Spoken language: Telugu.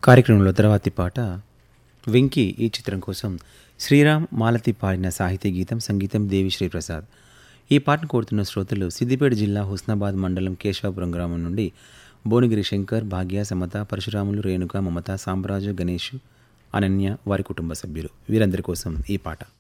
కార్యక్రమంలో తర్వాతి పాట 'వెంకీ' ఈ చిత్రం కోసం శ్రీరామ్ మాలతి పాడిన సాహితీ గీతం, సంగీతం దేవిశ్రీ ప్రసాద్. ఈ పాటను కోరుతున్న శ్రోతలు సిద్దిపేట జిల్లా హుస్నాబాద్ మండలం కేశవాపురం గ్రామం నుండి భువనగిరి శంకర్, భాగ్య, సమత, పరశురాములు, రేణుక, మమత, సాంబరాజు, గణేష్, అనన్య, వారి కుటుంబ సభ్యులు. వీరందరి కోసం ఈ పాట.